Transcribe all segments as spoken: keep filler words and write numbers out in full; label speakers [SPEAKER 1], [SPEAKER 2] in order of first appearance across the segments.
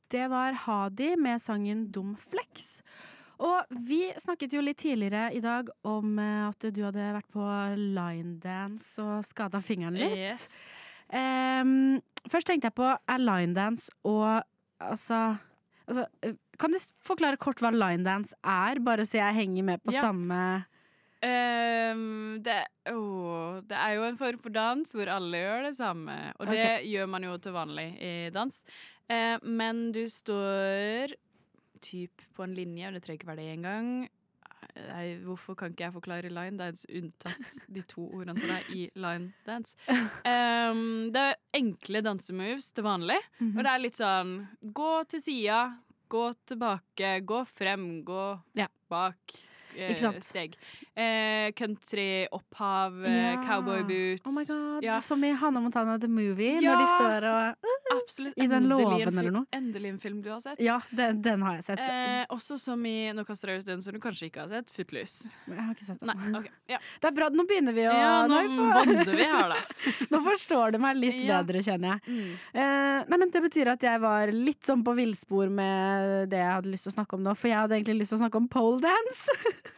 [SPEAKER 1] det var Hadi med sangen Dum Flex. Og vi snakket jo litt tidligere i dag om eh, at du hadde vært på line dance og skadet fingeren litt.
[SPEAKER 2] Yes.
[SPEAKER 1] Um, først tenkte jeg på er line dance og altså, altså kan du forklare kort hva line dance er, bare så jeg henger med på
[SPEAKER 2] Ja.
[SPEAKER 1] samme
[SPEAKER 2] Um, det, oh, det er jo en form for dans hvor alle gjør det samme. Og det
[SPEAKER 1] Ok.
[SPEAKER 2] gjør man jo til vanlig i dans. Eh, men du står typ på en linje, og det trenger ikke være det engang. Nei, hvorfor kan ikke jeg forklare line dance unntatt de to ordene som er i line dance? Um, det er enkle dansemoves til vanlig,
[SPEAKER 1] Mhm.
[SPEAKER 2] og det er litt sånn gå til sida, gå tilbake, gå frem, gå
[SPEAKER 1] Ja.
[SPEAKER 2] bak. eh,
[SPEAKER 1] Ikke sant?
[SPEAKER 2] Steg. Eh, country, opphav, eh,
[SPEAKER 1] Ja.
[SPEAKER 2] cowboy boots.
[SPEAKER 1] Oh my god,
[SPEAKER 2] Ja,
[SPEAKER 1] som i Hannah Montana The Movie,
[SPEAKER 2] Ja.
[SPEAKER 1] når de står og
[SPEAKER 2] absolutt.
[SPEAKER 1] I den
[SPEAKER 2] Endelig en
[SPEAKER 1] låven
[SPEAKER 2] film-
[SPEAKER 1] eller noe.
[SPEAKER 2] Endelig en film du har sett.
[SPEAKER 1] Ja, den, den har jeg sett.
[SPEAKER 2] Eh, også som i, nå kaster jeg ut den som du kanskje ikke har sett, Footloose.
[SPEAKER 1] Jeg har ikke sett den.
[SPEAKER 2] Nei, ok, ja.
[SPEAKER 1] Det er bra, nå begynner vi å
[SPEAKER 2] Ja, nå
[SPEAKER 1] er vi på-
[SPEAKER 2] bonder vi her da.
[SPEAKER 1] Nå forstår du meg litt
[SPEAKER 2] Ja.
[SPEAKER 1] bedre, kjenner jeg.
[SPEAKER 2] Mm.
[SPEAKER 1] Eh, nei, men Det betyr at jeg var litt sånn på villspor med det jeg hadde lyst til å snakke om nå, for jeg hadde egentlig lyst til å snakke om pole dance.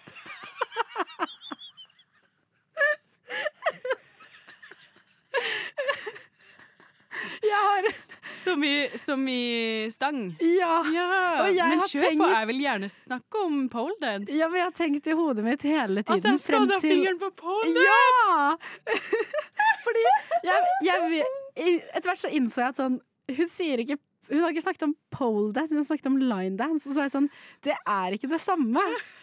[SPEAKER 1] Jeg har
[SPEAKER 2] Som i, som i stang.
[SPEAKER 1] Ja.
[SPEAKER 2] Ja,
[SPEAKER 1] Og jeg
[SPEAKER 2] men
[SPEAKER 1] har
[SPEAKER 2] kjør på,
[SPEAKER 1] tenkt-
[SPEAKER 2] jeg vil gjerne snakke om pole dance.
[SPEAKER 1] Ja, men jeg har tenkt i hodet mitt hele
[SPEAKER 2] At
[SPEAKER 1] tiden
[SPEAKER 2] jeg
[SPEAKER 1] frem
[SPEAKER 2] skadet
[SPEAKER 1] til
[SPEAKER 2] fingeren på pole dance!
[SPEAKER 1] Ja! Fordi jeg, jeg, i- etter hvert så innså jeg at sånn Hun sier ikke Hun har ikke snakket om pole dance, hun har snakket om line dance. Og så er jeg sånn Det er ikke det samme.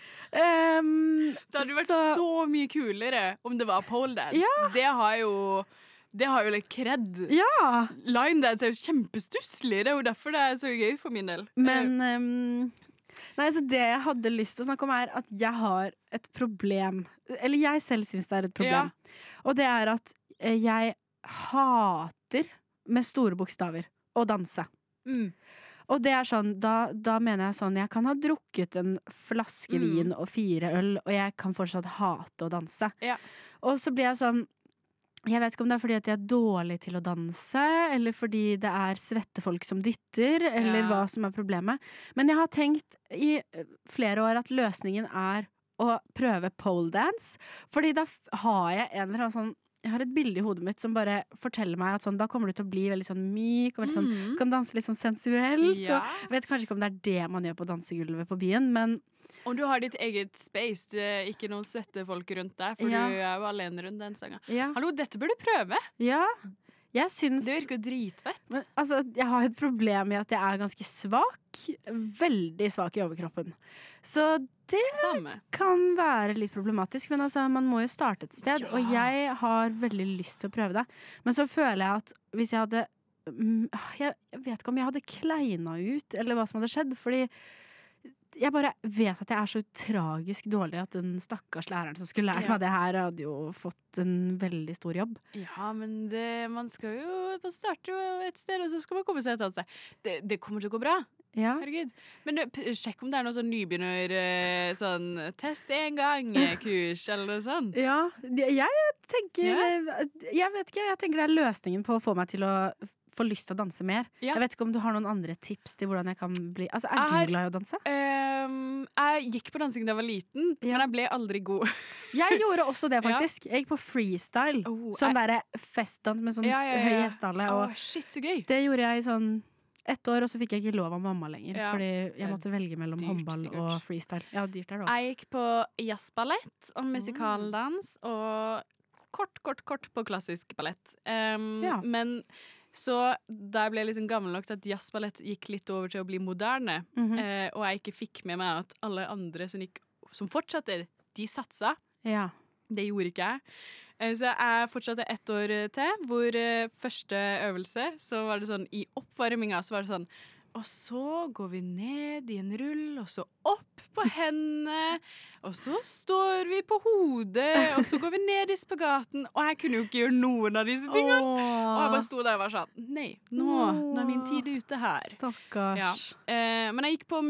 [SPEAKER 1] Um,
[SPEAKER 2] Det hadde vært så, mye kulere om det var pole dance.
[SPEAKER 1] Ja.
[SPEAKER 2] Det har jo Det har jo litt kred.
[SPEAKER 1] Ja,
[SPEAKER 2] Line dance er jo kjempestusslig. Det er jo derfor det er så gøy for min del.
[SPEAKER 1] men um, Nei, så det jeg hadde lyst til å snakke om, er at jeg har et problem. Eller jeg selv syns det er et problem. Og det er at eh, jeg hater med store bokstaver å danse.
[SPEAKER 2] Mm.
[SPEAKER 1] Og det er sånn, da, da mener jeg sånn Jeg kan ha drukket en flaske
[SPEAKER 2] Mm.
[SPEAKER 1] vin og fire øl, og jeg kan fortsatt hate å danse.
[SPEAKER 2] Ja.
[SPEAKER 1] Og så blir jeg sånn Jeg vet ikke om det er fordi at jeg er dårlig til å danse, eller fordi det er svette folk som dytter, eller
[SPEAKER 2] Ja.
[SPEAKER 1] hva som er problemet. Men jeg har tenkt i eh, flere år at løsningen er å prøve pole dance. Fordi da f- har jeg en eller annen sånn Jeg har et bilde i hodet mitt som bare forteller meg at sånn, da kommer du til å bli veldig sånn myk, og veldig sånn,
[SPEAKER 2] Mm.
[SPEAKER 1] du kan danse litt sånn sensuelt.
[SPEAKER 2] Ja.
[SPEAKER 1] Og jeg vet kanskje ikke om det er det man gjør på dansegulvet på byen, men
[SPEAKER 2] Og du har ditt eget space. Du er ikke noen svette folk rundt deg, for
[SPEAKER 1] Ja.
[SPEAKER 2] du er jo alene rundt den sangen.
[SPEAKER 1] ja.
[SPEAKER 2] Hallo, dette burde du prøve!
[SPEAKER 1] ja. Jeg syns
[SPEAKER 2] Det virker jo dritfett.
[SPEAKER 1] Men, altså, jeg har et problem med at jeg er ganske svak. Veldig svak i overkroppen. Så det
[SPEAKER 2] Samme.
[SPEAKER 1] kan være litt problematisk, men altså, man må jo starte et sted.
[SPEAKER 2] Ja.
[SPEAKER 1] Og jeg har veldig lyst til å prøve det. Men så føler jeg at hvis jeg hadde mm, Jeg jeg vet ikke om jeg hadde kleina ut, eller hva som hadde skjedd. Fordi jeg bare vet at jeg er så tragisk dårlig at den stakkars læreren som skulle lært
[SPEAKER 2] Ja.
[SPEAKER 1] meg det her, hadde jo fått en veldig stor jobb.
[SPEAKER 2] Ja, men det, man skal jo Man starter jo et sted, og så skal man komme seg et annet sted. Det, det kommer til å gå bra.
[SPEAKER 1] Ja.
[SPEAKER 2] Herregud. Men du, p- sjekk om det er noe sånn nybegynner eh, sånn test én gang-kurs eller noe sånt.
[SPEAKER 1] Ja, det- jeg tenker Jeg vet ikke, jeg tenker det er løsningen på å få meg til å få lyst til å danse mer.
[SPEAKER 2] Ja.
[SPEAKER 1] Jeg vet ikke om du har noen andre tips til hvordan jeg kan bli Altså, Er
[SPEAKER 2] Jeg har-
[SPEAKER 1] du glad i å danse?
[SPEAKER 2] Um, jeg gikk på dansing da jeg var liten,
[SPEAKER 1] Ja.
[SPEAKER 2] men jeg ble aldri god.
[SPEAKER 1] Jeg gjorde også det,
[SPEAKER 2] Ja.
[SPEAKER 1] faktisk. Jeg gikk på freestyle.
[SPEAKER 2] Oh,
[SPEAKER 1] Sånn
[SPEAKER 2] jeg-
[SPEAKER 1] derre festdans med sånn
[SPEAKER 2] Ja, ja, ja.
[SPEAKER 1] høy hestehale.
[SPEAKER 2] Å,
[SPEAKER 1] Og
[SPEAKER 2] shit, så gøy!
[SPEAKER 1] det gjorde jeg i sånn ett år, og så fikk jeg ikke lov av mamma lenger.
[SPEAKER 2] Ja.
[SPEAKER 1] Fordi jeg måtte velge mellom
[SPEAKER 2] Dyrt,
[SPEAKER 1] håndball
[SPEAKER 2] sikkert.
[SPEAKER 1] og freestyle. Ja, dyrt er det òg.
[SPEAKER 2] Jeg gikk på jazzballett og musikaldans og kort, kort, kort på klassisk ballett. Um,
[SPEAKER 1] Ja.
[SPEAKER 2] Men så da jeg ble liksom gammel nok til at jazzballett gikk litt over til å bli moderne,
[SPEAKER 1] Mhm.
[SPEAKER 2] eh, og jeg ikke fikk med meg at alle andre som, gikk, som fortsetter, de satsa.
[SPEAKER 1] Ja.
[SPEAKER 2] Det gjorde ikke jeg. Eh, Så jeg fortsatte ett år eh, til, hvor eh, første øvelse, så var det sånn, i oppvarminga så var det sånn, og så går vi ned i en rull, og så opp på hendene, og så står vi på hodet, og så går vi ned i spagaten, og jeg kunne jo ikke gjøre noen av disse tingene. Og jeg bare sto der og var sånn, nei, nå, nå er min tid ute her.
[SPEAKER 1] Stakkars.
[SPEAKER 2] Ja. Eh, men jeg gikk på